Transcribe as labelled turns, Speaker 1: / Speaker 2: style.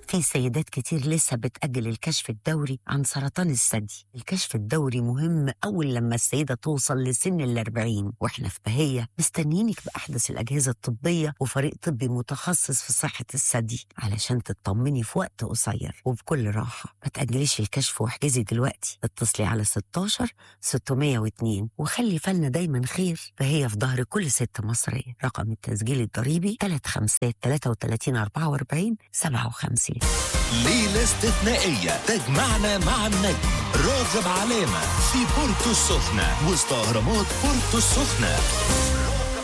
Speaker 1: في سيدات كتير لسه بتأجل الكشف الدوري عن سرطان الثدي. الكشف الدوري مهم أول لما السيدة توصل لسن 40، وإحنا في بهية مستنيينك بأحدث الأجهزة الطبية وفريق طبي متخصص في صحة الثدي علشان تطمني في وقت قصير وبكل راحة. ما تأجليش الكشف واحجزي دلوقتي، اتصلي على 16 602 وخلي فالنا دايما خير، فهي في ظهر كل ست مصرية. رقم التسجيل الضريبي 35 44 57.
Speaker 2: ليلة استثنائية تجمعنا مع النجم راغب علامة في بورتو السخنة وسط أهرامات بورتو السخنة.